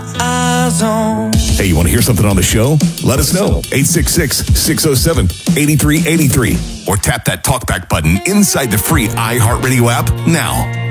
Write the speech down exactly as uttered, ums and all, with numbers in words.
eyes on. Hey, you want to hear something on the show? Let us know. eight six six, six oh seven, eight three eight three. Or tap that talkback button inside the free iHeartRadio app now.